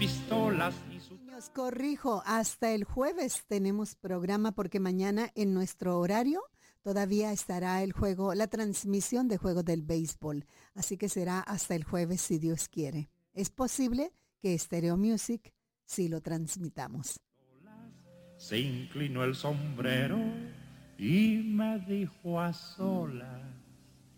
pistolas y sus... Os corrijo, hasta el jueves tenemos programa porque mañana en nuestro horario todavía estará el juego, la transmisión de juego del béisbol. Así que será hasta el jueves si Dios quiere. Es posible que Stereo Music sí lo transmitamos. Se inclinó el sombrero y me dijo a solas: